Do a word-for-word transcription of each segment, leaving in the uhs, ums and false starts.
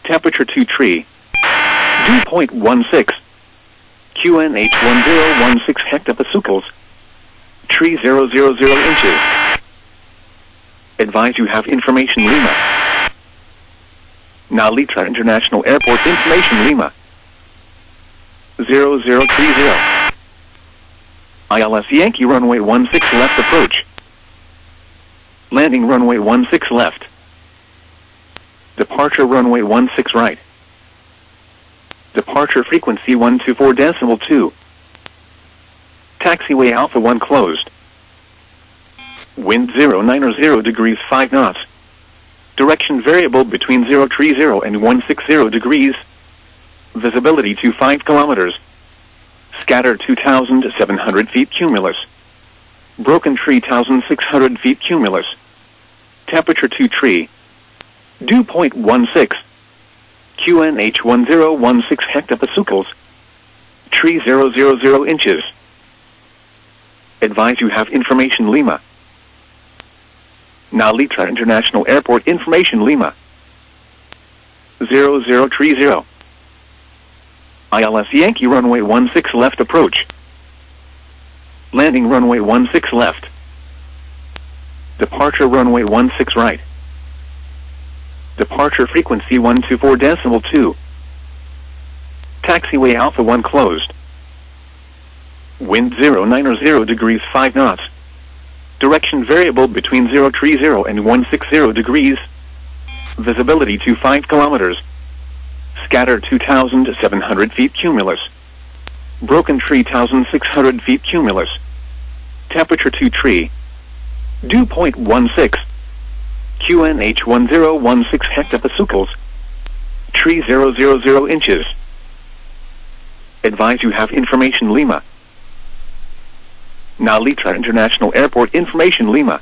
Temperature two tree. Dew point one six. Q N H one zero one six hectopascals. Tree zero zero zero inches. Advise you have information Lima. Nalitra International Airport information Lima. zero zero three zero. I L S Yankee runway one six left approach. Landing runway one six left. Departure runway one six right. Departure frequency one two four decimal two. Taxiway Alpha one closed. Wind zero nine zero degrees five knots. Direction variable between zero three zero and one six zero degrees. Visibility to five kilometers. Scatter two thousand seven hundred feet cumulus. Broken tree one thousand six hundred feet cumulus. Temperature two tree. Dew point one six. Q N H one zero one six hectopascals. Tree zero zero zero inches. Advise you have information Lima. Nalitra International Airport information Lima. zero zero three zero. I L S Yankee runway one six left approach. Landing runway one six left. Departure runway one six right. Departure frequency one two four decimal two. Taxiway Alpha one closed. Wind zero nine zero degrees five knots. Direction variable between zero three zero and one six zero degrees. Visibility to five kilometers. Scatter two thousand seven hundred feet cumulus. Broken tree one thousand six hundred feet cumulus. Temperature two tree. Dew point one six. Q N H one zero one six hectopascals. Tree zero zero zero inches. Advise you have information Lima. Nalitra International Airport information Lima.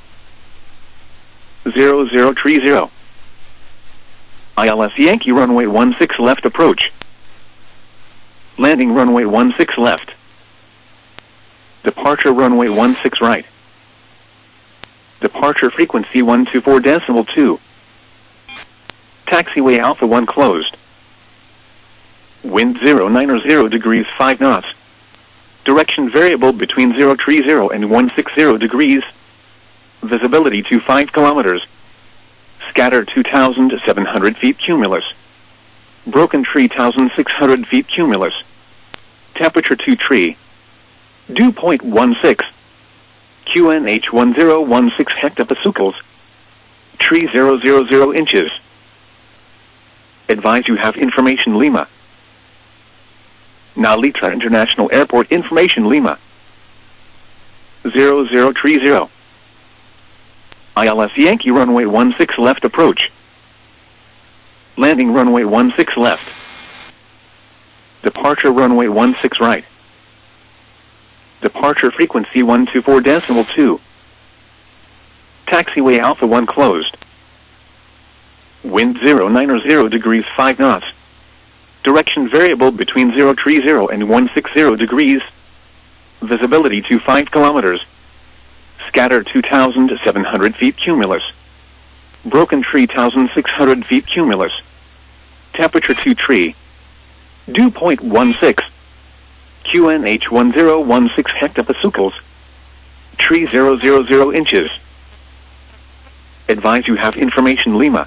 zero zero three zero. I L S Yankee runway one six left approach. Landing runway one six left. Departure runway one six right. Departure frequency one two four decimal two. Taxiway Alpha one closed. Wind zero nine zero degrees five knots. Direction variable between zero three zero and one six zero degrees. Visibility to five kilometers. Scatter two thousand seven hundred feet cumulus. Broken tree one thousand six hundred feet cumulus. Temperature two tree. Dew point one six. Q N H one zero one six hectopascals. Tree zero zero zero inches. Advise you have information Lima. Nalitra International Airport information Lima. zero zero three zero. I L S Yankee runway one six left approach. Landing runway one six left. Departure runway one six right. Departure frequency one two four decimal two. Taxiway Alpha one closed. Wind zero nine zero degrees five knots. Direction variable between zero three zero and one six zero degrees. Visibility to five kilometers. Scatter two thousand seven hundred feet cumulus. Broken tree one thousand six hundred feet cumulus. Temperature two tree. Dew point one six. Q N H one zero one six hectopascals. Tree zero zero zero inches. Advise you have information Lima.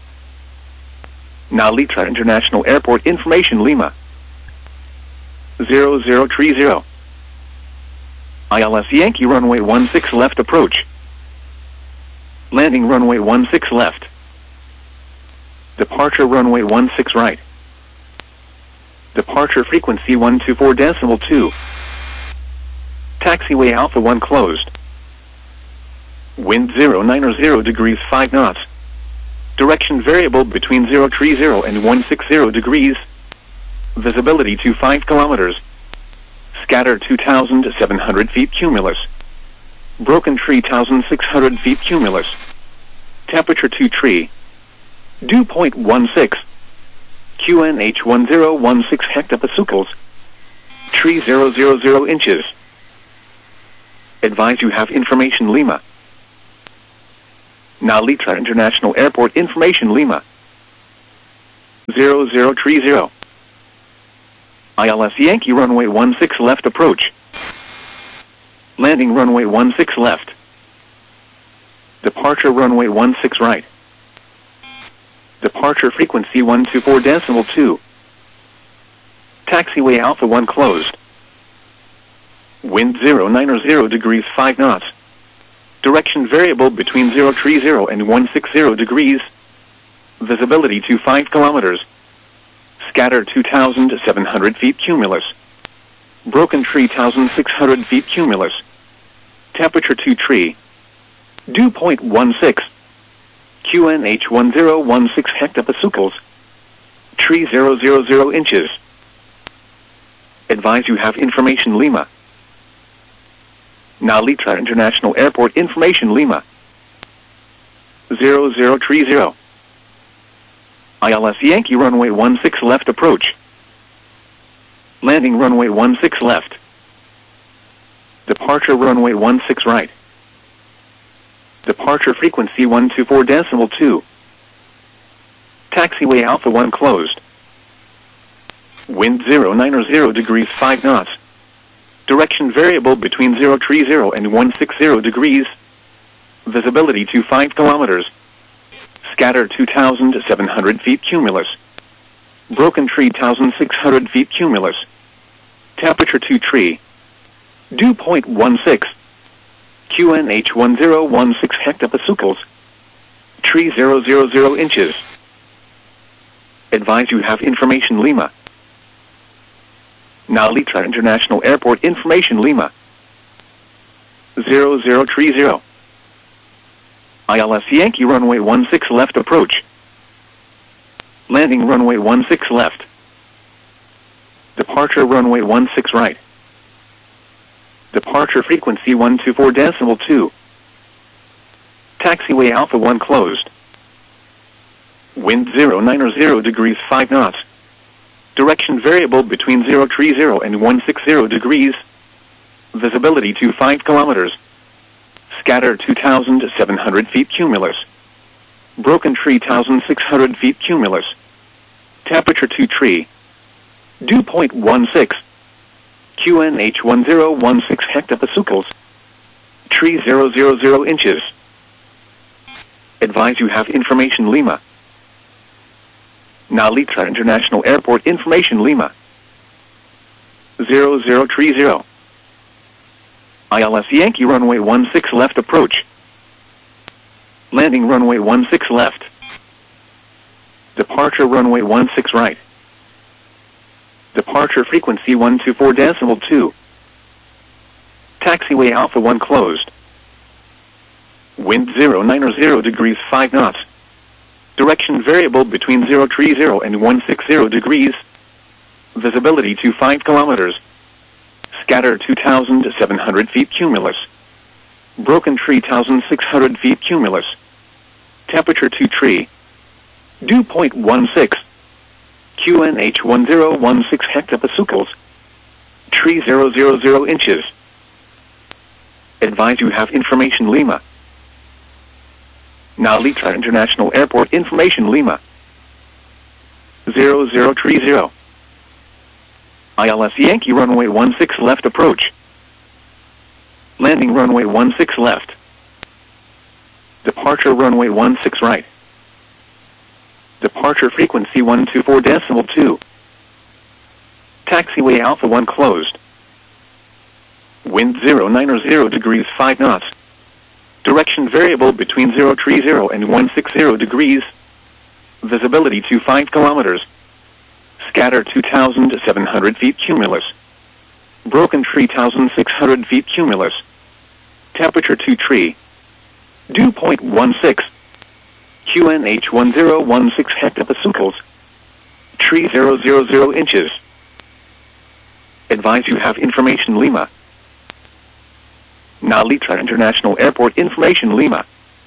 Nalitra International Airport information Lima. zero zero three zero. I L S Yankee runway one six left approach. Landing runway one six left. Departure runway one six right. Departure frequency one two four decimal two. Taxiway Alpha one closed. Wind zero nine zero degrees five knots. Direction variable between zero three zero and one six zero degrees. Visibility to five kilometers. Scatter two thousand seven hundred feet cumulus. Broken tree one thousand six hundred feet cumulus. Temperature two tree. Dew point one six. Q N H one zero one six hectopascals. Tree zero zero zero inches. Advise you have information Lima. Nalitra International Airport information Lima. zero zero three zero. I L S Yankee runway one six left approach. Landing runway one six left. Departure runway one six right. Departure frequency one two four decimal two. Taxiway Alpha one closed. Wind zero nine zero degrees five knots. Direction variable between zero three zero and one six zero degrees. Visibility to five kilometers. Scatter two thousand seven hundred feet cumulus. Broken tree one thousand six hundred feet cumulus. Temperature two tree. Dew point one six. Q N H one zero one six hectopascals. Tree zero zero zero inches. Advise you have information Lima. Nalitra International Airport information Lima. zero zero three zero. I L S Yankee runway one six left approach. Landing runway one six left. Departure runway one six right. Departure frequency one two four decimal two. Taxiway Alpha one closed. Wind zero nine zero degrees five knots. Direction variable between zero three zero and one six zero degrees. Visibility to five kilometers. Scatter two thousand seven hundred feet cumulus. Broken tree one thousand six hundred feet cumulus. Temperature two tree. Dew point one six. Q N H one zero one six hectopascals. Tree zero zero zero inches. Advise you have information Lima. Nalitra International Airport information Lima. zero zero three zero. I L S Yankee runway one six left approach. Landing runway one six left. Departure runway one six right. Departure frequency one two four decimal two. Taxiway Alpha one closed. Wind zero nine zero degrees five knots. Direction variable between zero three zero and one six zero degrees. Visibility to five kilometers. Scatter two thousand seven hundred feet cumulus. Broken tree one thousand six hundred feet cumulus. Temperature two tree. Dew point one six. Q N H one zero one six hectopascals. Tree zero zero zero inches. Advise you have information Lima. Nalitra International Airport information Lima. zero zero three zero. I L S Yankee runway one six left approach. Landing runway one six left. Departure runway one six right. Departure frequency one two four decimal two. Taxiway Alpha one closed. Wind zero nine zero degrees five knots. Direction variable between zero three zero and one six zero degrees. Visibility to five kilometers. Scatter two thousand seven hundred feet cumulus. Broken tree one thousand six hundred feet cumulus. Temperature two tree. Dew point one six. Q N H one zero one six hectopascals. Tree zero zero zero inches. Advise you have information Lima. Nalitra International Airport information Lima. zero zero three zero. I L S Yankee runway one six left approach. Landing runway one six left. Departure runway one six right. Departure frequency one two four decimal two. Taxiway Alpha one closed. Wind zero nine zero degrees five knots. Direction variable between zero three zero and one six zero degrees. Visibility to five kilometers. Scatter two thousand seven hundred feet cumulus. Broken tree one thousand six hundred feet cumulus. Temperature two tree. Dew point one six. Q N H one zero one six hectopascals. Tree zero zero zero inches. Advise you have information Lima. Nalitra International Airport information Lima.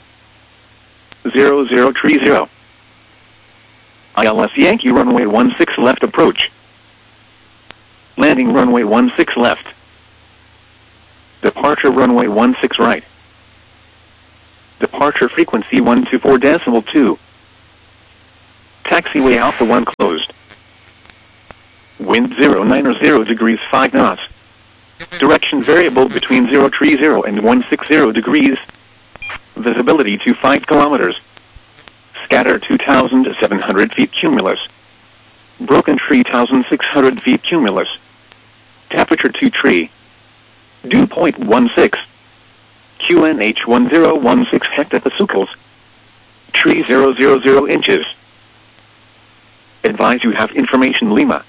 zero zero three zero. I L S Yankee runway one six left approach. Landing runway one six left. Departure runway one six right. Departure frequency one two four decimal two. Taxiway Alpha one closed. Wind zero nine zero degrees five knots. Direction variable between zero three zero and one six zero degrees. Visibility to five kilometers. Scatter two thousand seven hundred feet cumulus. Broken three thousand six hundred feet cumulus. Temperature two tree. Dew point one six. Q N H one zero one six hectopascals. Tree zero zero zero inches. Advise you have information Lima.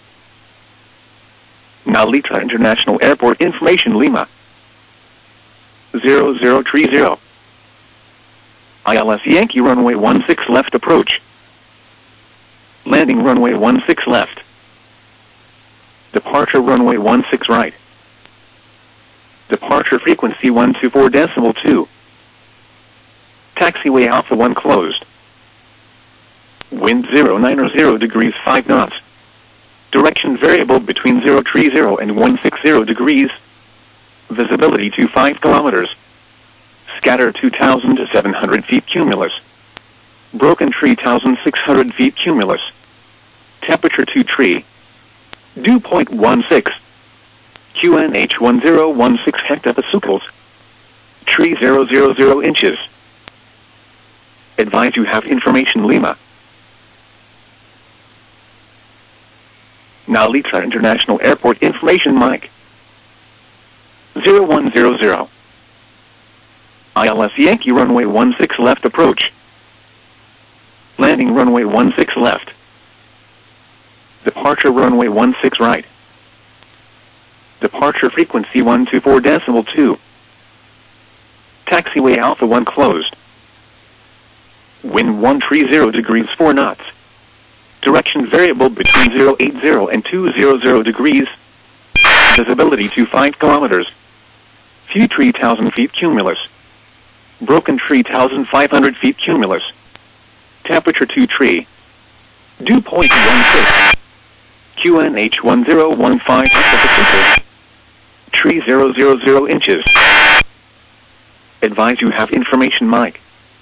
Nalita International Airport information Lima. zero zero three zero. I L S Yankee runway one six left approach. Landing runway one six left. Departure runway one six right. Departure frequency one two four decimal two. Taxiway Alpha one closed. Wind zero nine zero degrees five knots. Direction variable between zero three zero and one six zero degrees. Visibility to five kilometers. Scatter two thousand seven hundred feet cumulus. Broken three thousand six hundred feet cumulus. Temperature two tree. Dew point one six. Q N H one zero one six hectopascals. Tree zero zero zero inches. Advise you have information Lima. Nalita International Airport information Mike. zero one zero zero. I L S Yankee runway one six left approach. Landing runway one six left. Departure runway one six right. Departure frequency one two four decimal two. Taxiway Alpha one closed. Wind one three zero degrees four knots. Direction variable between zero eight zero and two hundred degrees. Visibility to five kilometers. Few three thousand feet cumulus. Broken three thousand five hundred feet cumulus. Temperature two tree. Dew point one six. Q N H one zero one five hectopascals. Tree zero zero zero inches. Advise you have information Mike.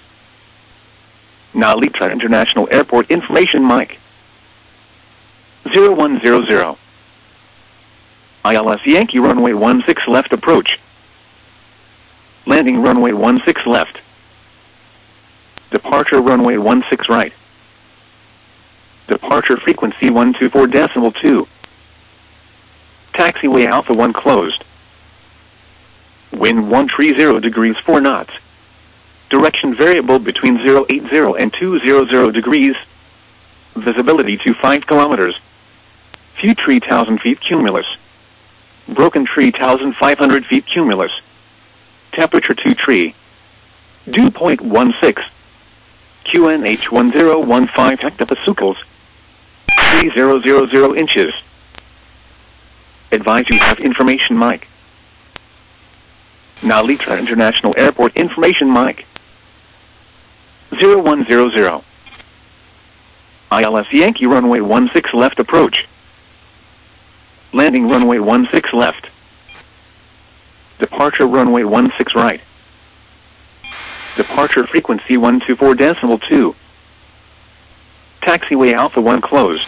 Nalita International Airport information Mike. zero one zero zero. I L S Yankee runway one six left approach. Landing runway one six left. Departure runway one six right. Departure frequency one two four decimal two. Taxiway Alpha one closed. Wind one three zero degrees four knots. Direction variable between zero eight zero and two hundred degrees. Visibility to five kilometers. Few three thousand feet cumulus. Broken three thousand five hundred feet cumulus. Temperature two tree. Dew point one six. Q N H one zero one five hectopascals. Tree zero zero zero inches. Advise you have information Mike. Nalita International Airport information Mike. zero one zero zero. I L S Yankee runway one six left approach. Landing runway one six left. Departure runway one six right. Departure frequency one two four decimal two. Taxiway Alpha one closed.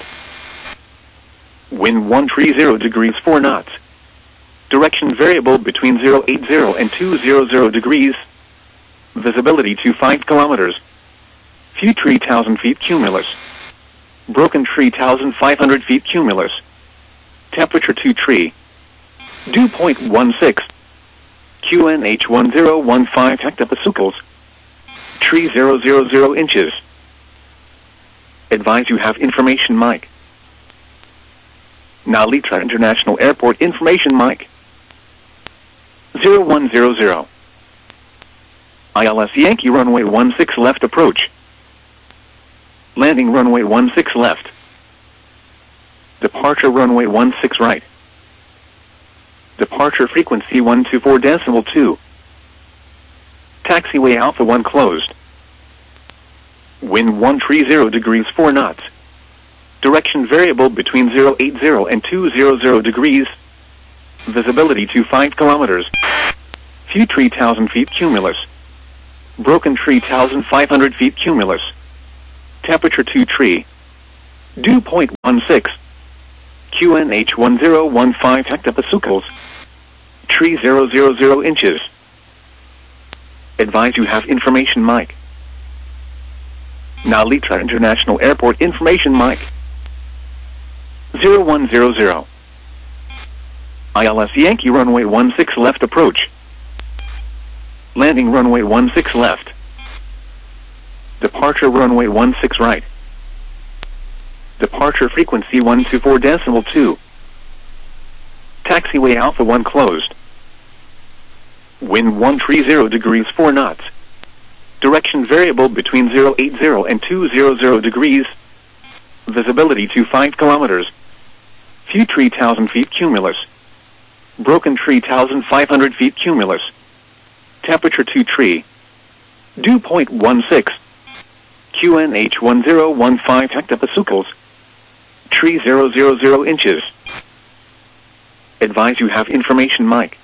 Wind one three zero degrees four knots. Direction variable between zero eight zero and two hundred degrees. Visibility to five kilometers. Few three thousand feet cumulus. Broken three thousand five hundred feet cumulus. Temperature two tree. Dew point one six. Q N H one zero one five hectopascals. Tree zero zero zero inches. Advise you have information Mike. Nalita International Airport information Mike. zero one zero zero. I L S Yankee runway one six left approach. Landing runway one six left. Departure runway one six right. Departure frequency one two four decimal two. Taxiway Alpha one closed. Wind one three zero degrees four knots. Direction variable between zero eight zero and two hundred degrees. Visibility to five kilometers. Few three thousand feet cumulus. Broken three thousand five hundred feet cumulus. Temperature two tree. Dew point one six. Q N H one zero one five hectopascals. Tree zero zero zero inches. Advise you have information mic. Nalitra International Airport information mic. zero one zero zero. I L S Yankee runway one six left approach. Landing runway one six left. Departure runway one six right. Departure frequency one two four decimal two. Taxiway Alpha one closed. Wind one three zero degrees four knots. Direction variable between zero eight zero and two hundred degrees. Visibility to five kilometers. Few tree one thousand feet cumulus. Broken tree one thousand five hundred feet cumulus. Temperature two tree. Dew point one six. Q N H one zero one five hectopascals. Tree zero zero zero inches. Advise you have information mic.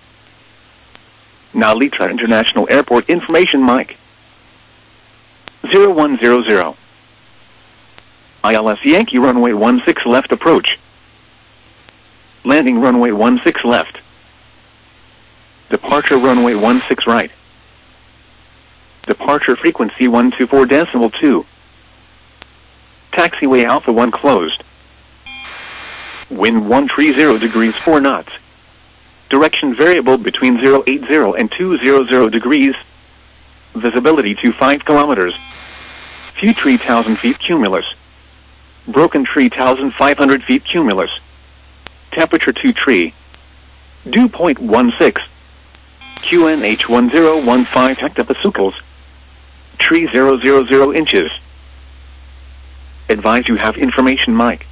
Nalitra International Airport information mic. zero one zero zero. I L S Yankee runway one six left approach. Landing runway one six left. Departure runway one six right. Departure frequency one two four decimal two. Taxiway Alpha one closed. Wind one three zero degrees four knots. Direction variable between zero eight zero and two hundred degrees. Visibility to five kilometers. Few tree one thousand feet cumulus. Broken tree one thousand five hundred feet cumulus. Temperature two tree. Dew point one six. Q N H one zero one five hectopascals. Tree zero zero zero inches. Advise you have information mic.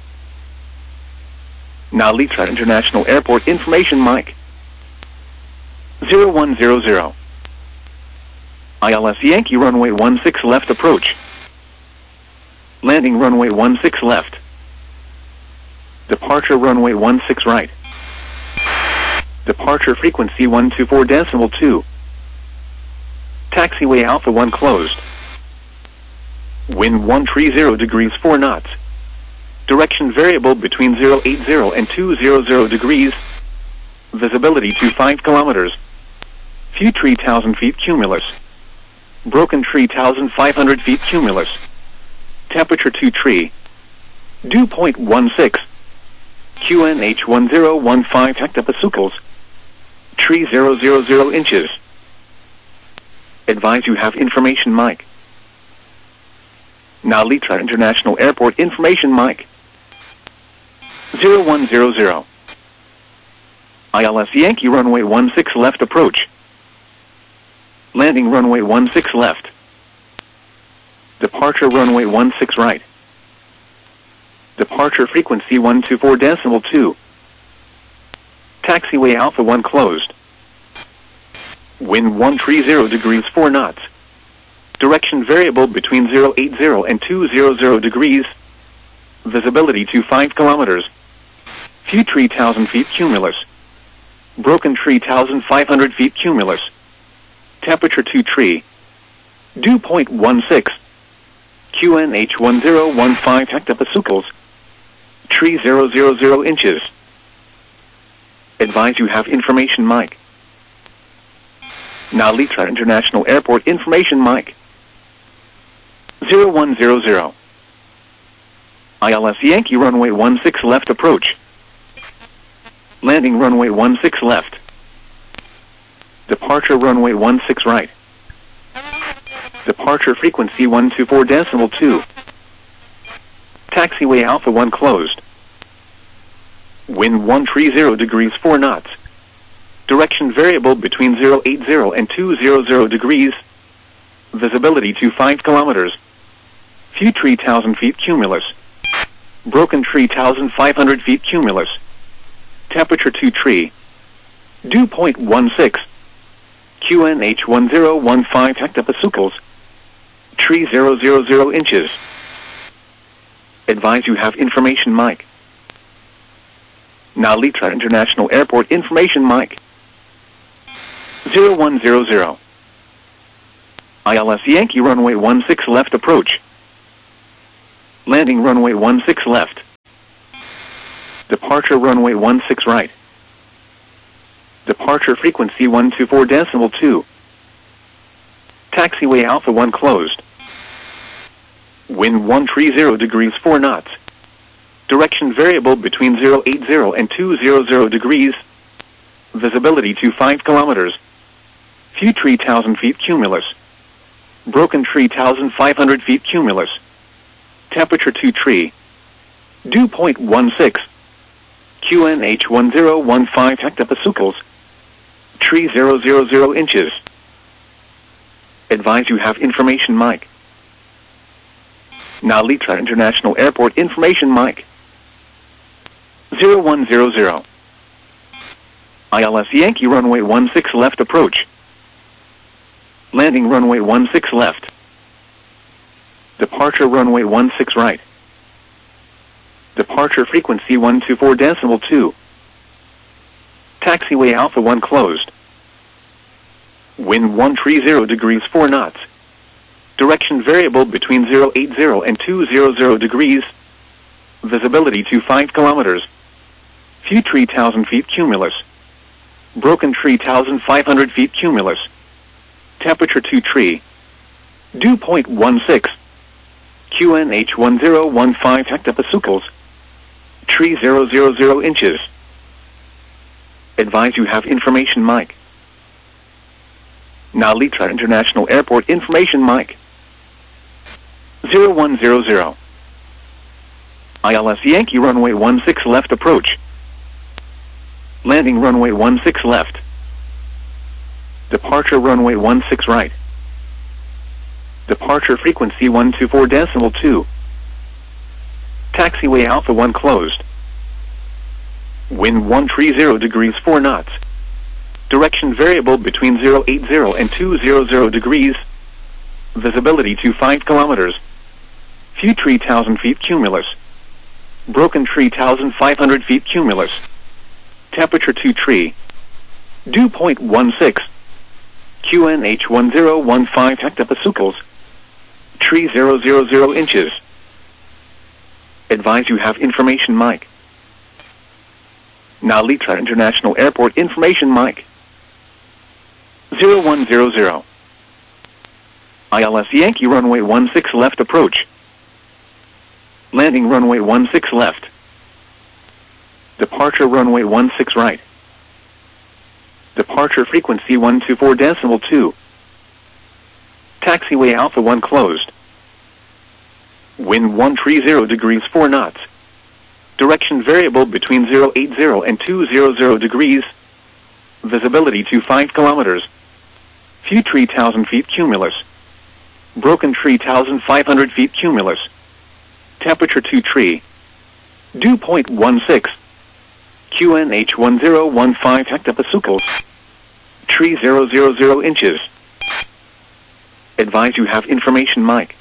Nalitra International Airport information mic. zero one zero zero. I L S Yankee runway one six left approach. Landing runway one six left. Departure runway one six right. Departure frequency one two four decimal two. Taxiway Alpha one closed. Wind one three zero degrees four knots. Direction variable between zero eight zero and two hundred degrees. Visibility to five kilometers. Few tree one thousand feet cumulus. Broken tree one thousand five hundred feet cumulus. Temperature two tree. Dew point one six. Q N H one zero one five hectopascals. Tree zero zero zero inches. Advise you have information mic. Nalitra International Airport information mic. zero one zero zero. I L S Yankee runway one six left approach. Landing runway one six left. Departure runway one six right. Departure frequency one two four decimal two. Taxiway Alpha one closed. Wind one three zero degrees four knots. Direction variable between zero eight zero and two hundred degrees. Visibility to five kilometers. Few tree one thousand feet cumulus. Broken tree one thousand five hundred feet cumulus. Temperature two tree. Dew point one six. Q N H one zero one five hectopascals. Tree zero zero zero inches. Advise you have information mic. Nalitra International Airport information mic. zero one zero zero. I L S Yankee runway one six left approach. Landing runway one six left. Departure runway one six right. Departure frequency one two four decimal two. Taxiway Alpha one closed. Wind one three zero degrees four knots. Direction variable between zero eight zero and two hundred degrees. Visibility to five kilometers. Few tree one thousand feet cumulus. Broken tree one thousand five hundred feet cumulus. Temperature two tree. Dew point one six. Q N H one zero one five hectopascals. Tree zero zero zero inches. Advise you have information mic. Nalitra International Airport information mic. zero one zero zero. I L S Yankee runway one six left approach. Landing runway one six left. Departure runway one six right. Departure frequency one two four decimal two. Taxiway Alpha one closed. Wind one three zero degrees four knots. Direction variable between zero eight zero and two hundred degrees. Visibility to five kilometers. View three thousand feet cumulus. Broken three thousand five hundred feet cumulus. Temperature two tree. Dew point one six. Q N H one zero one five hectopascals. Tree zero zero zero inches. Advise you have information mic. Nalitra International Airport information mic. zero one zero zero. I L S Yankee runway one six left approach. Landing runway one six left. Departure runway one six right. Departure frequency one two four decimal two. Taxiway Alpha one closed. Wind one three zero degrees four knots. Direction variable between zero eight zero and two hundred degrees. Visibility to five kilometers. View three thousand feet cumulus. Broken three thousand five hundred feet cumulus. Temperature two tree. Dew point one six. Q N H one zero one five hectopascals. Tree zero zero zero inches. Advise you have information mic. Nalitra International Airport information mic. zero one zero zero. I L S Yankee runway one six left approach. Landing runway one six left. Departure runway one six right. Departure frequency one two four decimal two. Taxiway Alpha one closed. Wind one three zero degrees four knots. Direction variable between zero eight zero and two hundred degrees. Visibility to five kilometers. View three thousand feet cumulus. Broken three thousand five hundred feet cumulus. Temperature two tree. Dew point one six. Q N H one zero one five hectopascals. Tree zero zero zero inches. Advise you have information mic. Nalitra International Airport information mic. zero one zero zero. I L S Yankee runway one six left approach. Landing runway one six left. Departure runway one six right. Departure frequency one two four decimal two. Taxiway Alpha one closed. Wind one three zero degrees four knots. Direction variable between zero eight zero and two hundred degrees. Visibility to five kilometers. View three thousand feet cumulus. Broken three thousand five hundred feet cumulus. Temperature two tree. Dew point one six. Q N H one zero one five hectopascals. Tree zero zero zero inches. Advise you have information mic.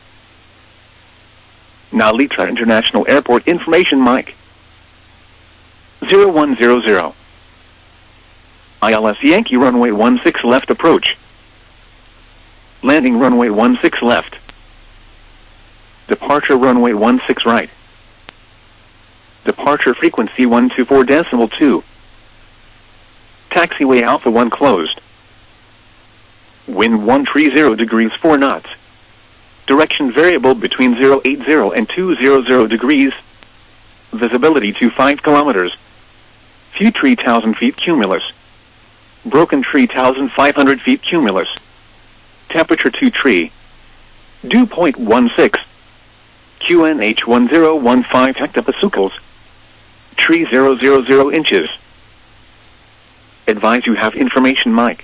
Nalitra International Airport information mic. zero one zero zero. I L S Yankee runway one six left approach. Landing runway one six left. Departure runway one six right. Departure frequency one two four decimal two. Taxiway Alpha one closed. Wind one three zero degrees four knots. Direction variable between zero eight zero and two hundred degrees. Visibility to five kilometers. View three thousand feet cumulus. Broken three thousand five hundred feet cumulus. Temperature two tree. Dew point one six. Q N H one zero one five hectopascals. Tree zero zero zero inches. Advise you have information mic.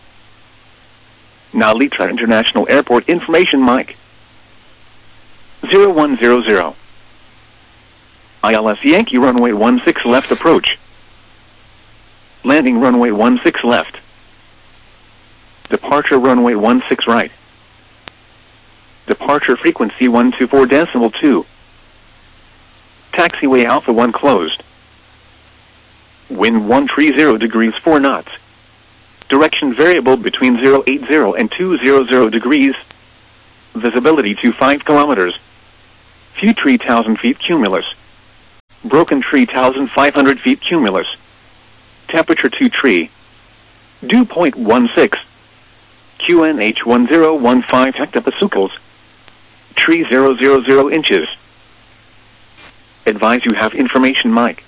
Nalitra International Airport information mic. zero one zero zero. I L S Yankee runway one six left approach. Landing runway one six left. Departure runway one six right. Departure frequency one two four decimal two. Taxiway Alpha one closed. Wind one three zero degrees four knots. Direction variable between zero eight zero and two hundred degrees. Visibility to five kilometers. Few tree one thousand feet cumulus. Broken tree one thousand five hundred feet cumulus. Temperature two tree. Dew point one six. Q N H one zero one five hectopascals. Tree zero zero zero inches. Advise you have information mic.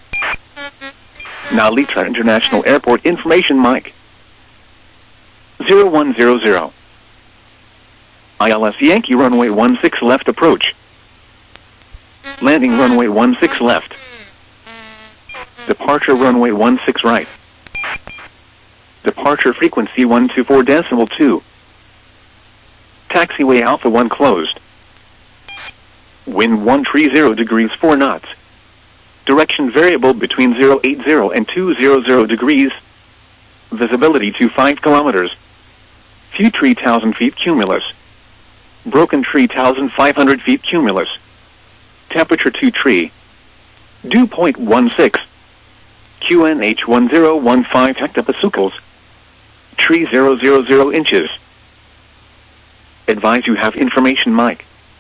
Now Litra International Airport information mic. zero one zero zero. I L S Yankee runway one six left approach. Landing runway one six left. Departure runway one six right. Departure frequency one two four decimal two. Taxiway Alpha one closed. Wind one three zero degrees four knots. Direction variable between zero eight zero and two hundred degrees. Visibility to five kilometers. Few tree one thousand feet cumulus. Broken tree one thousand five hundred feet cumulus. Temperature two tree. Dew point one six. Q N H one zero one five hectopascals. Tree zero zero zero inches. Advise you have information mic.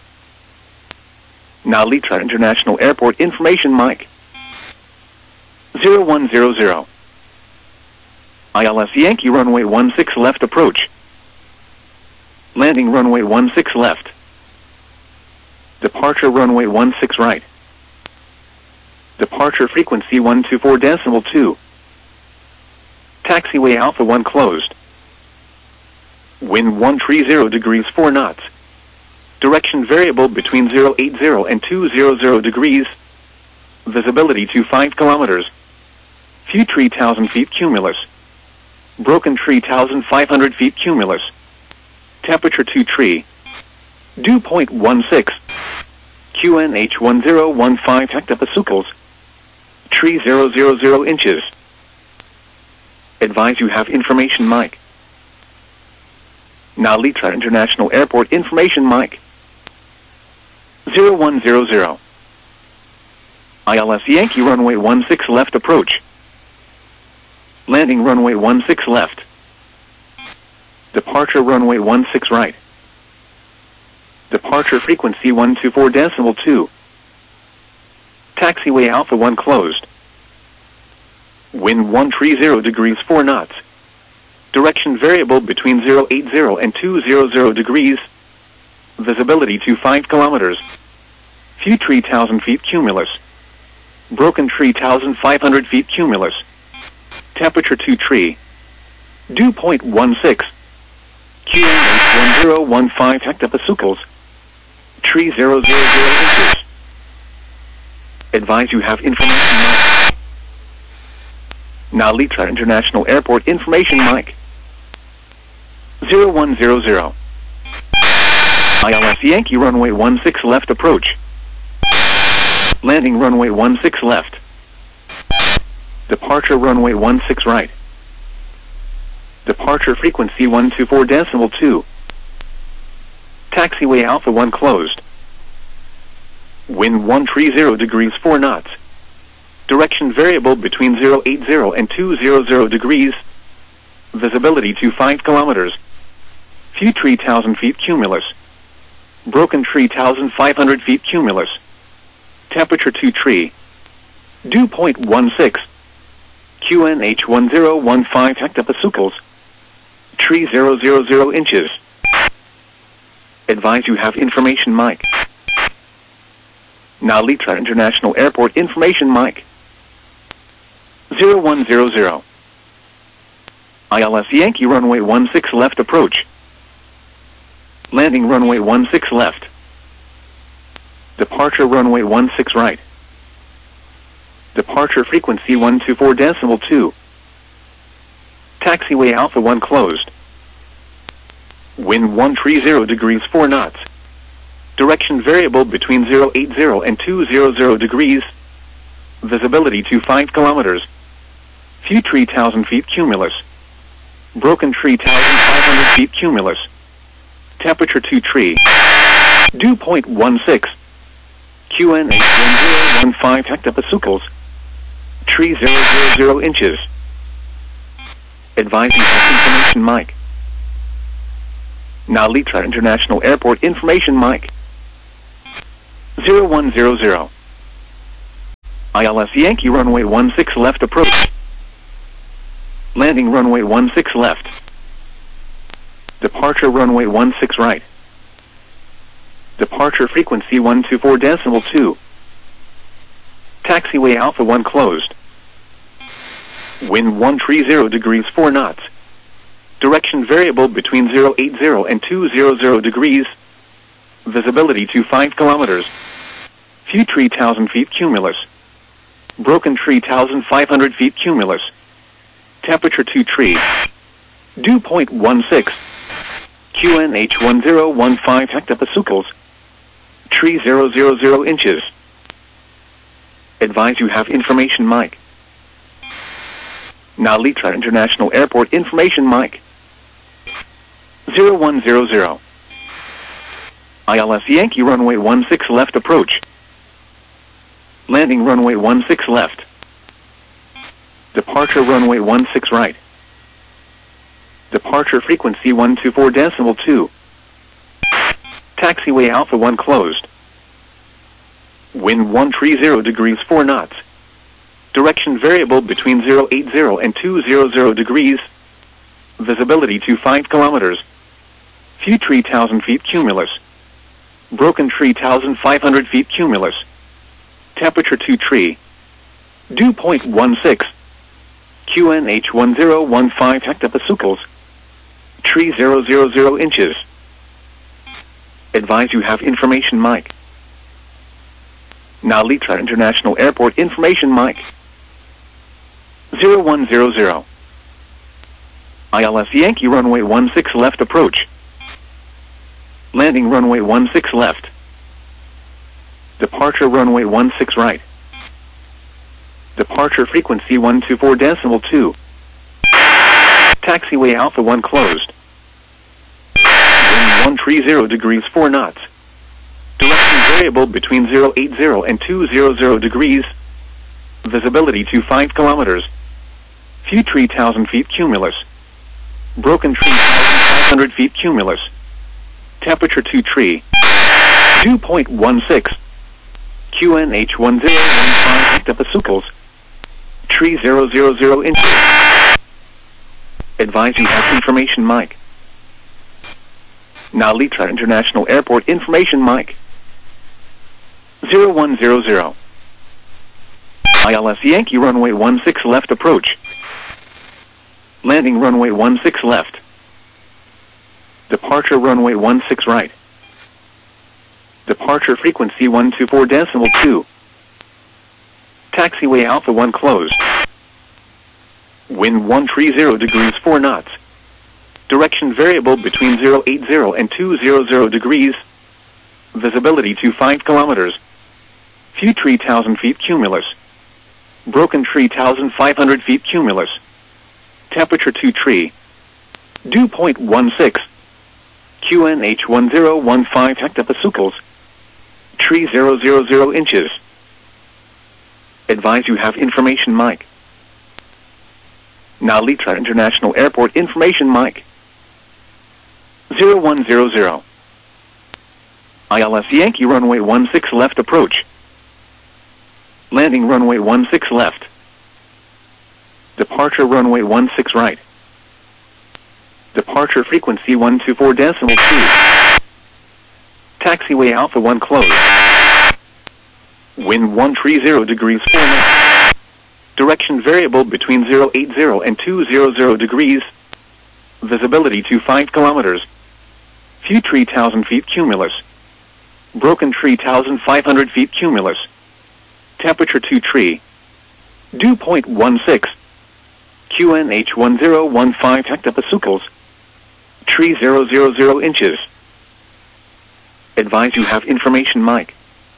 Now Litra International Airport information mic. zero one zero zero. I L S Yankee runway one six left approach. Landing runway one six left. Departure runway one six right. Departure frequency one two four decimal two. Taxiway Alpha one closed. Wind one three zero degrees four knots. Direction variable between zero eight zero and two hundred degrees. Visibility to five kilometers. Few tree one thousand feet cumulus. Broken tree one thousand five hundred feet cumulus. Temperature two tree. Dew point one six. Q N H one zero one five hectopascals. Tree zero zero zero inches. Advise you have information mic. Now Litra International Airport information mic. zero one zero zero. I L S Yankee runway one six left approach. Landing runway one six left. Departure runway one six right. Departure frequency one two four decimal two. Taxiway Alpha one closed. Wind one three zero degrees four knots. Direction variable between zero eight zero and two hundred degrees. Visibility to five kilometers. Few tree one thousand feet cumulus. Broken tree one thousand five hundred feet cumulus. Temperature two tree. Dew point one six. Q N H one zero one five hectopascals. Tree zero zero zero inches. Advise you have information mic. Now Litra International Airport information mic. zero one zero zero. I L S Yankee runway one six left approach. Landing runway one six left. Departure runway one six right. Departure frequency one two four decimal two. Taxiway Alpha one closed. Wind one three zero degrees four knots. Direction variable between zero eight zero and two hundred degrees. Visibility to five kilometers. Few tree one thousand feet cumulus. Broken tree one thousand five hundred feet cumulus. Temperature two tree. Dew point one six. Q N H one zero one five hectopascals. Tree zero zero zero inches. Advise you have information mic. Now Litra International Airport information mic. zero one zero zero. I L S Yankee runway one six left approach. Landing runway one six left. Departure runway one six right. Departure frequency one two four decimal two. Taxiway Alpha one closed. Wind one three zero degrees four knots. Direction variable between zero eight zero and two hundred degrees. Visibility to five kilometers. Few tree one thousand feet cumulus. Broken tree one thousand five hundred feet cumulus. Temperature two tree. Dew point one six. Q N H one zero one five hectopascals. Tree zero zero zero inches. Advise you have information mic. Now Litra International Airport information mic. zero one zero zero. I L S Yankee runway one six left approach. Landing runway one six left. Departure runway one six right. Departure frequency one two four decimal two. Taxiway Alpha one closed. Wind one three zero degrees four knots. Direction variable between zero eight zero and two hundred degrees. Visibility to five kilometers. View three thousand feet cumulus. Broken three thousand five hundred feet cumulus. Temperature two tree. Dew point one six. Q N H one zero one five hectopascals. Tree zero zero zero inches. Advise you have information mic. Nalitra International Airport information mic. zero one zero zero. I L S Yankee runway one six left approach. Landing runway one six left. Departure runway one six right. Departure frequency one two four decimal two. Taxiway Alpha one closed. Wind one three zero degrees four knots. Direction variable between zero eight zero and two hundred degrees. Visibility to five kilometers. View three thousand feet cumulus. Broken three thousand five hundred feet cumulus. Temperature two tree. Dew point one six. Q N H one zero one five hectopascals. Tree zero zero zero inches. Advise you have information mic. Nalitra International Airport information mic. zero one zero zero. I L S Yankee runway one six left approach. Landing runway one six left. Departure runway one six right. Departure frequency one two four decimal two. Taxiway Alpha one closed. Wind one three zero degrees four knots. Direction variable between zero eight zero and two hundred degrees. Visibility to five kilometers. View three thousand feet cumulus. Broken three thousand five hundred feet cumulus. Temperature two tree. Dew point one six. Q N H one zero one five hectopascals. Tree zero zero zero inches. Advise you have information mic. Nalitra International Airport information mic. zero one zero zero. I L S Yankee runway one six left approach. Landing runway one six left. Departure runway one six right. Departure frequency one two four decimal two. Taxiway Alpha one closed. Wind one three zero degrees four knots. Direction variable between zero eight zero and two hundred degrees. Visibility to five kilometers. View three thousand feet cumulus. Broken three thousand five hundred feet cumulus. Temperature two tree. Dew point one six. Q N H one zero one five hectopascals. Tree zero zero zero inches. Advise you have information mic. Nalitra International Airport information mic. zero one zero zero. I L S Yankee runway one six left approach. Landing runway one six left. Departure runway one six right. Departure frequency one two four decimal two. Taxiway Alpha one closed. Wind one three zero degrees four knots. Direction variable between zero eight zero and two hundred degrees. Visibility to five kilometers. View three thousand feet cumulus. Broken three thousand five hundred feet cumulus. Temperature two tree. Dew point one six. Q N H one zero one five hectopascals. Tree zero zero zero inches. Advise you have information mic.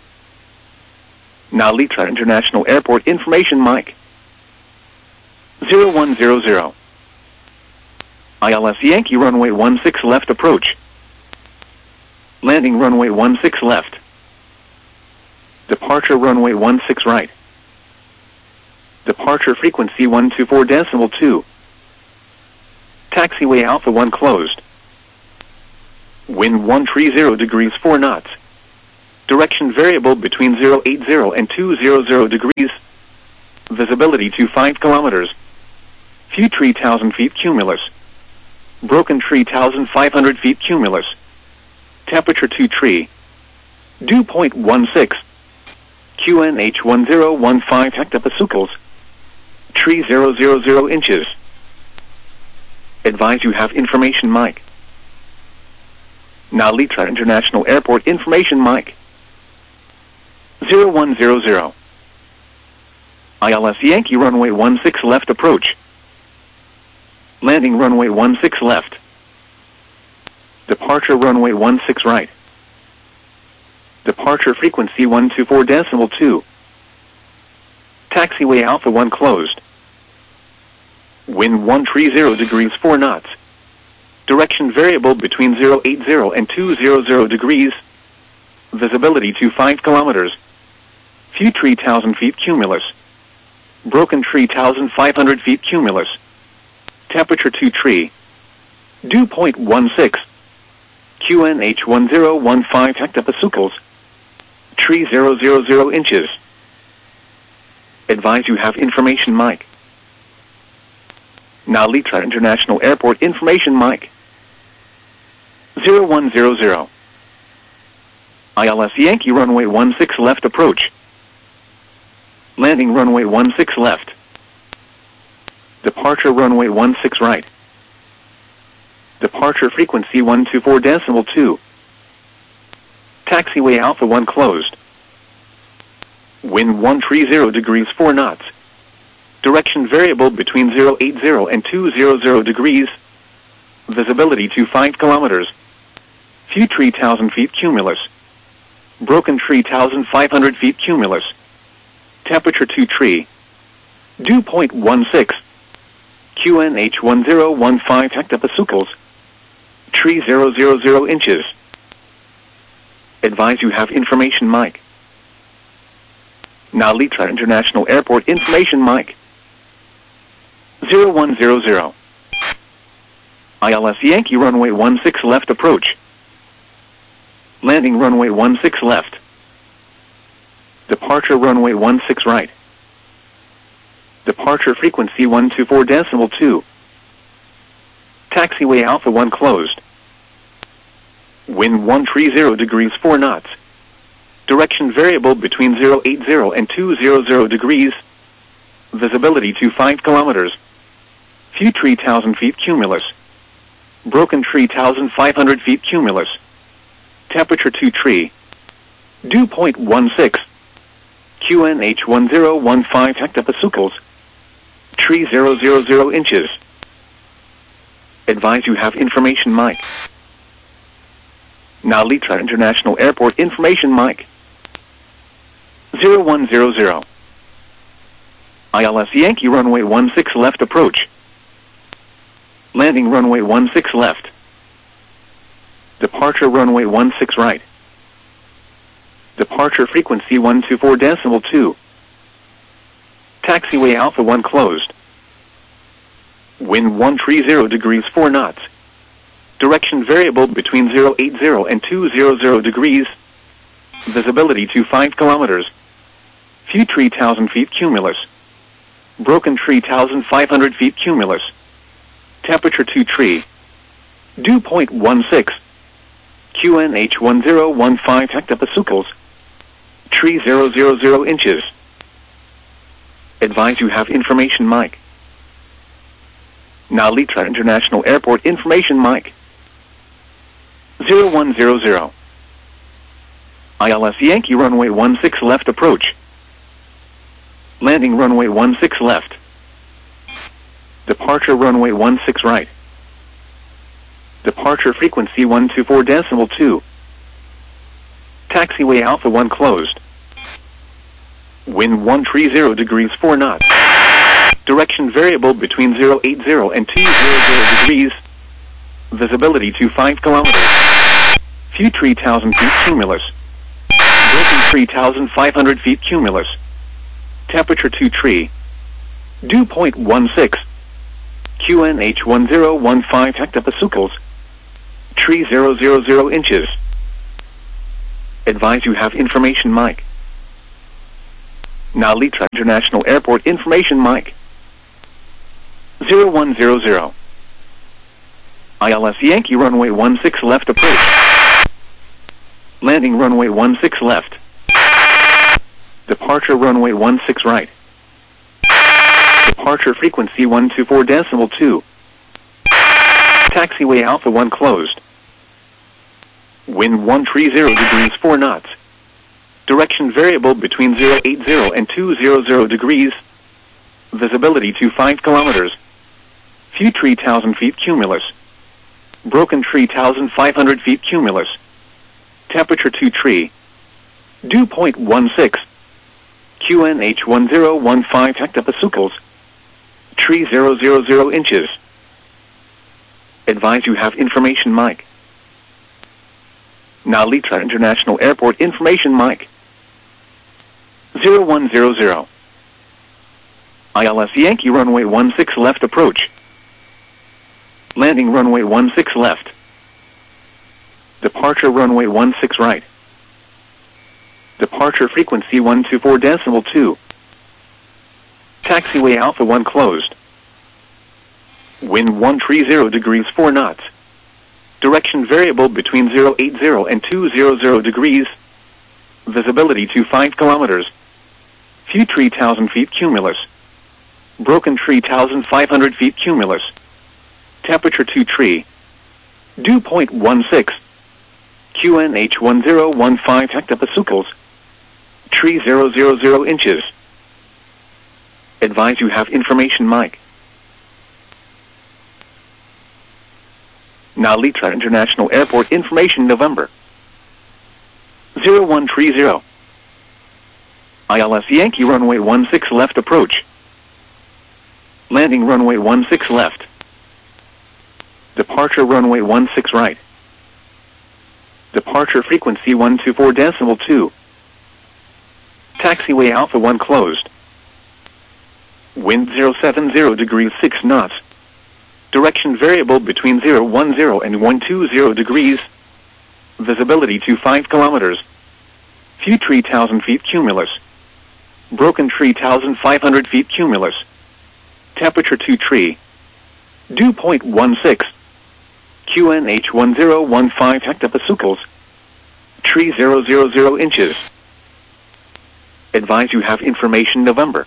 Nalitra International Airport information mic. zero one zero zero. I L S Yankee runway one six left approach. Landing runway one six left. Departure runway one six right. Departure frequency one two four decimal two. Taxiway Alpha one closed. Wind one three zero degrees four knots. Direction variable between zero eighty and two hundred degrees. Visibility to five kilometers. View three thousand feet cumulus. Broken three thousand five hundred feet cumulus. Temperature two tree. Dew point one six. Q N H one zero one five hectopascals. Tree zero zero zero inches. Advise you have information mic. Now Litra International Airport information mic. zero one zero zero. I L S Yankee runway one six left approach. Landing runway one six left. Departure runway one six right. Departure frequency one two four decimal two. Taxiway Alpha one closed. Wind one three zero degrees four knots. Direction variable between zero eighty and two hundred degrees. Visibility to five kilometers. View three thousand feet cumulus. Broken three thousand five hundred feet cumulus. Temperature two tree. Dew point one six. Q N H one zero one five hectopascals. Tree zero zero zero inches. Advise you have information mic. Now Litra International Airport information mic. zero one zero zero. I L S Yankee runway one six left approach. Landing runway one six left. Departure runway one six right. Departure frequency one two four decimal two. Taxiway Alpha one closed. Wind one three zero degrees four knots. Direction variable between zero eighty and two hundred degrees. Visibility to five kilometers. View three thousand feet cumulus. Broken three thousand five hundred feet cumulus. Temperature two tree. Dew point one six. Q N H one zero one five hectopascals. Tree zero zero zero inches. Advise you have information mic. Now Litra International Airport information mic. zero one zero zero. I L S Yankee runway one six left approach. Landing runway one six left. Departure runway one six right. Departure frequency one two four decimal two. Taxiway Alpha one closed. Wind one three zero degrees four knots. Direction variable between zero eighty and two hundred degrees. Visibility to five kilometers. View three thousand feet cumulus. Broken three thousand five hundred feet cumulus. Temperature two tree. Dew point one six. Q N H one zero one five hectopascals. Tree zero zero zero inches. Advise you have information mic. Now Litra International Airport information mic. zero one zero zero. I L S Yankee runway one six left approach. Landing runway one six left. Departure runway one six right. Departure frequency one two four decimal two. Taxiway Alpha one closed. Wind one three zero degrees four knots. Direction variable between zero eighty and two hundred degrees. Visibility to five kilometers. View three thousand feet cumulus. Broken three thousand five hundred feet cumulus. Temperature two tree. Dew point one six. Q N H one zero one five hectopascals. Tree zero zero zero inches. Advise you have information mic. Now Litra International Airport information mic. zero one zero zero. I L S Yankee runway one six left approach. Landing runway one six left. Departure runway one six right. Departure frequency one two four decimal two. Taxiway Alpha one closed. Wind one three zero degrees four knots. Direction variable between zero eighty and two hundred degrees. Visibility to five kilometers. View three thousand feet cumulus. Broken three thousand five hundred feet cumulus. Temperature two tree. Dew point one six. Q N H one zero one five hectopascals. Tree zero zero zero inches. Advise you have information mic. Now Litra International Airport information mic. zero one zero zero. I L S Yankee runway one six left approach. Landing runway one six left. Departure runway one six right. Departure frequency one two four decimal two. Taxiway Alpha one closed. Wind one three zero degrees four knots. Direction variable between zero eight zero and two hundred degrees. Visibility to five kilometers. Few three thousand feet cumulus. Broken three thousand five hundred feet cumulus. Temperature two tree. Dew point one six. Q N H one zero one five hectopascals. Tree zero zero zero inches. Advise you have information mic. Now Litra International Airport information mic. zero one zero zero. I L S Yankee runway one six left approach. Landing runway one six left. Departure runway one six right. Departure frequency one two four decimal two. Taxiway Alpha one closed. Wind one three zero degrees four knots. Direction variable between zero eight zero and two hundred degrees. Visibility to five kilometers. Few three thousand feet cumulus. Broken three thousand five hundred feet cumulus. Temperature two tree. Dew point one six. Q N H one zero one five hectopascals. Tree zero zero zero inches. Advise you have information mic. Now Litra International Airport information November. zero one three zero. I L S Yankee runway one six left approach. Landing runway one six left. Departure runway one six right. Departure frequency one two four decimal two. Taxiway Alpha one closed. Wind zero seven zero degrees six knots. Direction variable between zero one zero and one two zero degrees. Visibility to five kilometers. Few three thousand feet cumulus. Broken three thousand five hundred feet cumulus. Temperature two tree. Dew point one six. Q N H one zero one five hectopascals. Tree zero zero zero inches. Advise you have information November.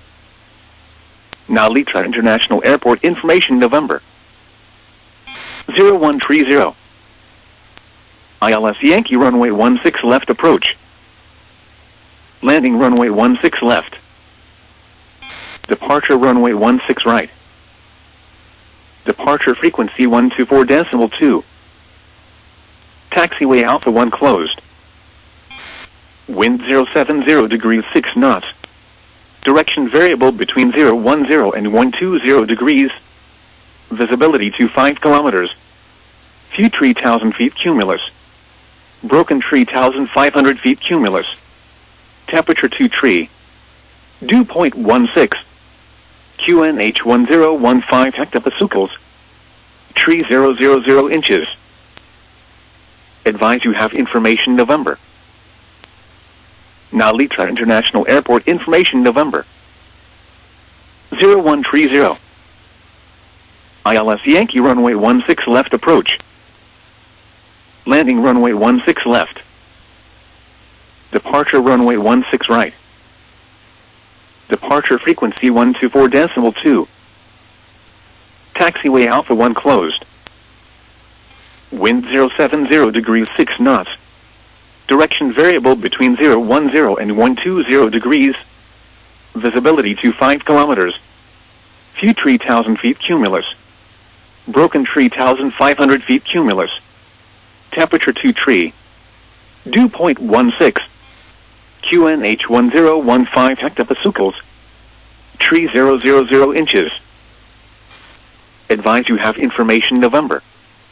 Now Litra International Airport information November. zero one three zero. I L S Yankee runway one six left approach. Landing runway one six left. Departure runway one six right. Departure frequency one two four decimal two. Taxiway Alpha one closed. Wind zero seven zero degrees six knots. Direction variable between zero one zero and one two zero degrees. Visibility to five kilometers. Few three thousand feet cumulus. Broken three thousand five hundred feet cumulus. Temperature two tree. Dew point one six. Q N H one zero one five hectopascals. Tree zero zero zero inches. Advise you have information November. Now Litra International Airport information November. zero one three zero. I L S Yankee runway one six left approach. Landing runway one six left. Departure runway one six right. Departure frequency one two four decimal two. Taxiway Alpha one closed. Wind zero seven zero degrees six knots. Direction variable between zero one zero and one two zero degrees. Visibility to five kilometers. Few three thousand feet cumulus. Broken three thousand five hundred feet cumulus. Temperature two tree. Dew point one six. Q N H one zero one five hectopascals. Tree zero zero zero inches. Advise you have information November.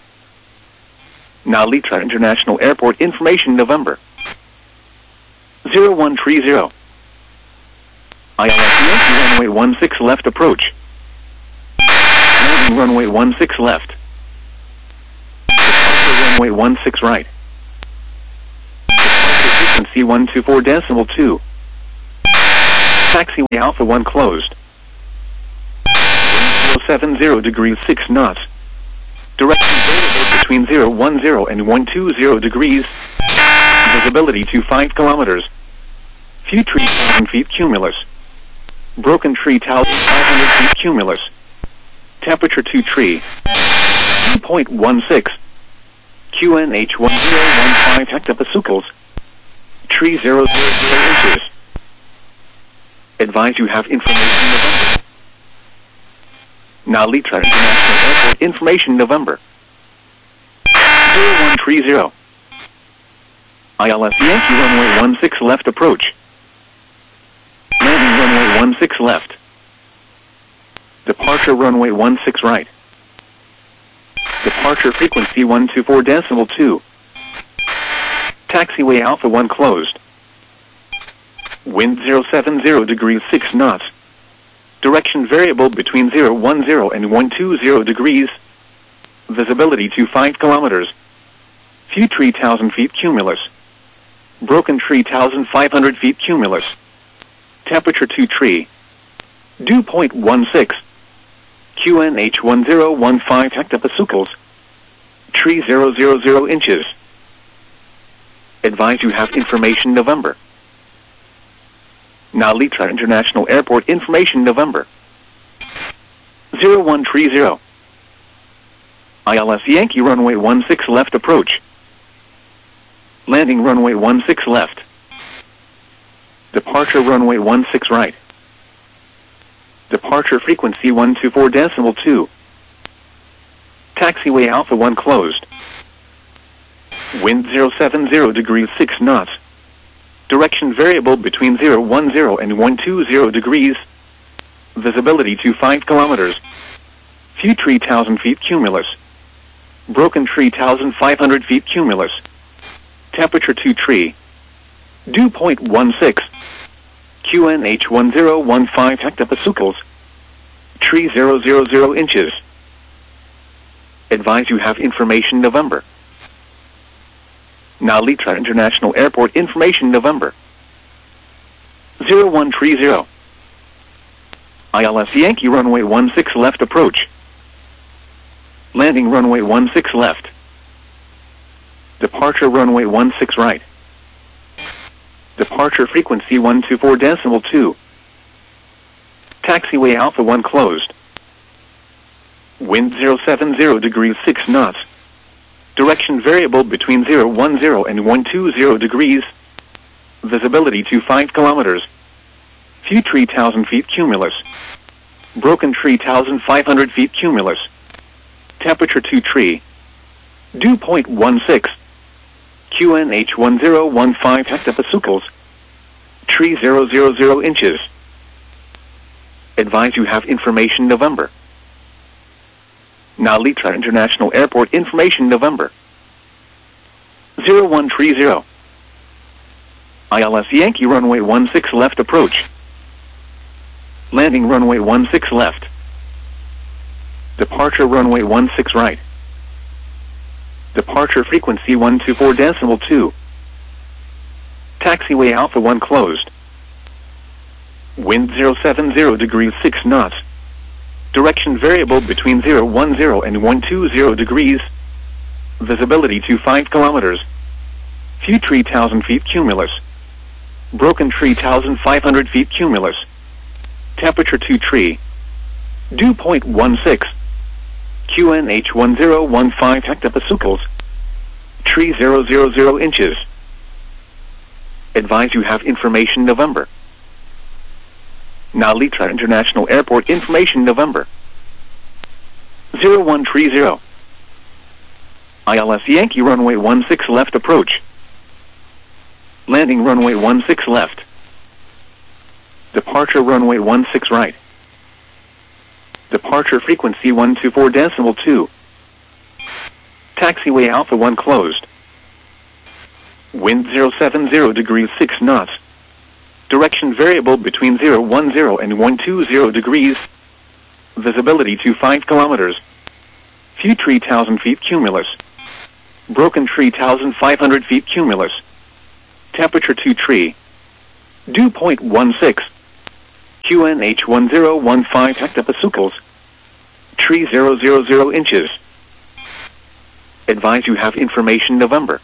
Now Litra International Airport information November. zero one three zero. I L S Yankee runway one six left approach. Landing runway one six left. Departure runway one six right. Departure frequency one two four decimal two. Taxiway Alpha one closed. Wind zero seven zero degrees six knots. Direction variable between zero one zero and one two zero degrees. Visibility to five kilometers. Few trees one thousand feet cumulus. Broken tree one thousand five hundred feet cumulus. Temperature two tree. two point one six. Q N H one zero one five hectopascals. Tree zero zero zero inches. Advise you have information November. Nalitra International Airport information November. zero one three zero. I L S Yankee runway one six left approach. Landing runway one six left. Departure runway one six right. Departure frequency one two four decimal two. Taxiway Alpha one closed. Wind zero seven zero degrees six knots. Direction variable between zero one zero and one two zero degrees. Visibility to five kilometers. Few tree one thousand feet cumulus. Broken tree one thousand five hundred feet cumulus. Temperature two tree. Dew point one six. Q N H one zero one five hectopascals. Tree zero zero zero inches. Advise you have information November. Nalitra International Airport information November. zero one three zero. I L S Yankee runway one six left approach. Landing runway one six left. Departure runway one six right. Departure frequency one two four decimal two. Taxiway Alpha one closed. Wind zero seven zero degrees six knots. Direction variable between zero one zero and one two zero degrees. Visibility to five kilometers. Few tree one thousand feet cumulus. Broken tree one thousand five hundred feet cumulus. Temperature two tree. Dew point one six. Q N H one zero one five hectopascals. Tree zero zero zero inches. Advise you have information November. Nalitra International Airport information November. zero one three zero. I L S Yankee runway one six left approach. Landing runway one six left. Departure runway one six right. Departure frequency one two four decimal two. Taxiway Alpha one closed. Wind zero seven zero degrees six knots. Direction variable between zero one zero and one two zero degrees. Visibility to five kilometers. Few tree one thousand feet cumulus. Broken tree one thousand five hundred feet cumulus. Temperature two tree. Dew point one six. Q N H one zero one five hectopascals. Tree zero zero zero inches. Advise you have information November. Nalitra International Airport information November. zero one three zero. I L S Yankee runway one six left approach. Landing runway one six left. Departure runway one six right. Departure frequency one two four decimal two. Taxiway Alpha one closed. Wind zero seven zero degrees six knots. Direction variable between zero one zero and one two zero degrees. Visibility to five kilometers. Few tree one thousand feet cumulus. Broken tree one thousand five hundred feet cumulus. Temperature two tree. Dew point one six. Q N H one zero one five hectopascals. Tree zero zero zero inches. Advise you have information November. Nalitra International Airport information November. zero one three zero. I L S Yankee runway one six left approach. Landing runway one six left. Departure runway one six right. Departure frequency one two four decimal two. Taxiway Alpha one closed. Wind zero seven zero degrees six knots. Direction variable between zero one zero and one two zero degrees. Visibility to five kilometers. Few tree one thousand feet cumulus. Broken tree one thousand five hundred feet cumulus. Temperature two tree. Dew point one six. Q N H one zero one five hectopascals. Tree zero zero zero inches. Advise you have information November.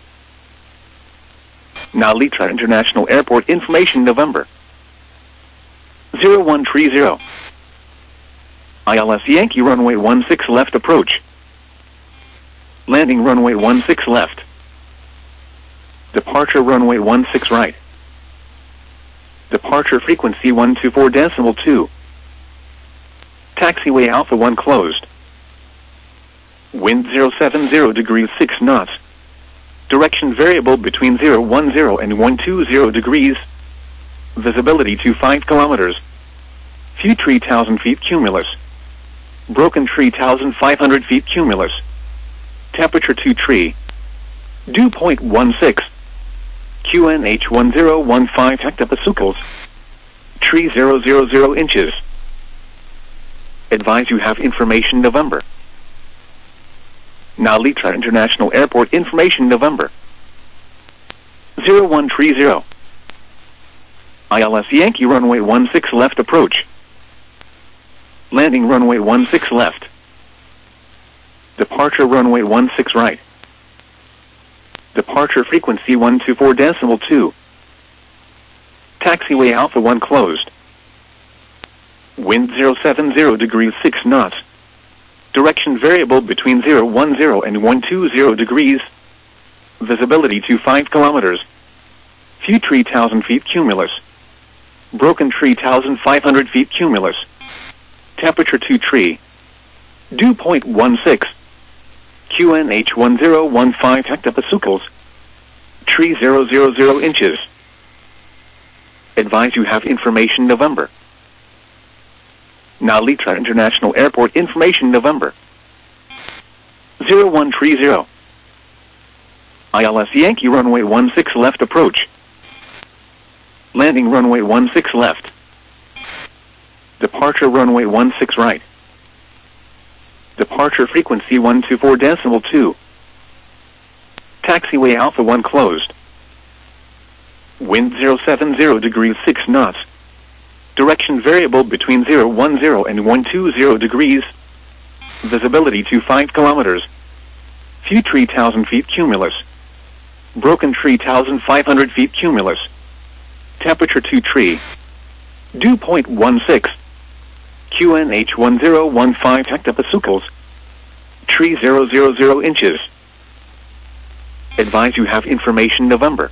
Narita International Airport information November. zero one three zero. I L S Yankee runway one six left approach. Landing runway one six left. Departure runway one six right. Departure frequency one two four decimal two. Taxiway Alpha one closed. Wind zero seven zero degrees six knots. Direction variable between zero one zero and one two zero degrees. Visibility to five kilometers. Few three thousand feet cumulus. Broken three thousand five hundred feet cumulus. Temperature two tree. Dew point one six. Q N H one zero one five hectopascals. Tree zero zero zero inches. Advise you have information November. Narita International Airport information November. zero one three zero. I L S Yankee runway one six left approach. Landing runway one six left. Departure runway one six right. Departure frequency one two four decimal two. Taxiway Alpha one closed. Wind zero seven zero degrees six knots. Direction variable between zero one zero and one two zero degrees. Visibility to five kilometers. Few three thousand feet cumulus. Broken three thousand five hundred feet cumulus. Temperature two tree. Dew point one six. Q N H one zero one five hectopascals. Tree zero zero zero inches. Advise you have information November. Narita International Airport information November. zero one three zero. I L S Yankee runway one six left approach. Landing runway one six left. Departure runway one six right. Departure frequency one two four decimal two. Taxiway Alpha one closed. Wind zero seven zero degrees six knots. Direction variable between zero one zero and one two zero degrees. Visibility to five kilometers. Few three thousand feet cumulus. Broken three thousand five hundred feet cumulus. Temperature two tree. Dew point one six. Q N H one zero one five hectopascals. Tree zero zero zero inches. Advise you have information November.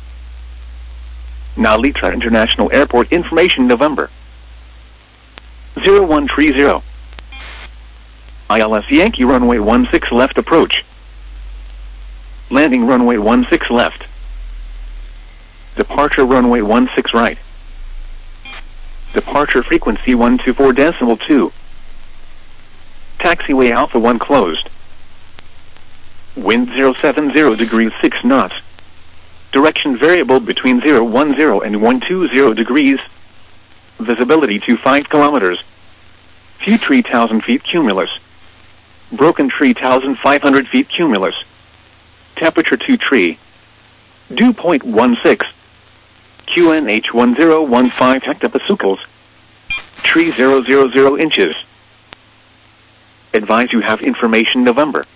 Narita International Airport information November. zero one three zero. I L S Yankee runway one six left approach. Landing runway one six left. Departure runway one six right. Departure frequency one two four decimal two. Taxiway Alpha one closed. Wind zero seven zero degrees six knots. Direction variable between zero one zero and one two zero degrees. Visibility to five kilometers. Few three thousand feet cumulus. Broken three thousand five hundred feet cumulus. Temperature two tree. Dew point one six. Q N H one zero one five hectopascals. Tree zero zero zero inches. Advise you have information November.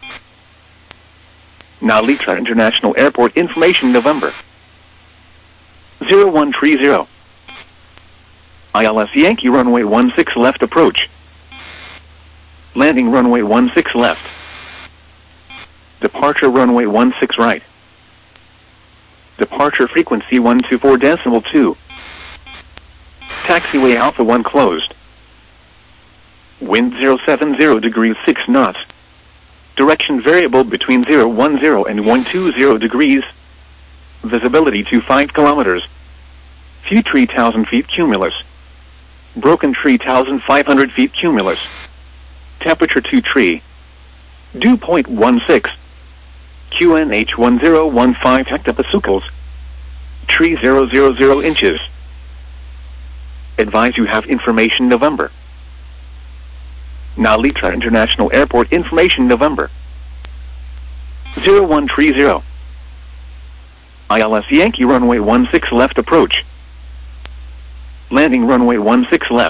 Narita International Airport information November. zero one three zero. I L S Yankee runway one six left approach. Landing runway one six left. Departure runway one six right. Departure frequency one two four decimal two. Taxiway Alpha one closed. Wind zero seven zero degrees six knots. Direction variable between zero one zero and one two zero degrees. Visibility to five kilometers. Few three thousand feet cumulus. Broken three thousand five hundred feet cumulus. Temperature two tree. Dew point one six. Q N H one zero one five hectopascals. Tree zero zero zero inches. Advise you have information November. Narita International Airport information November. zero one three zero. I L S Yankee runway one six left approach. Landing runway one six left.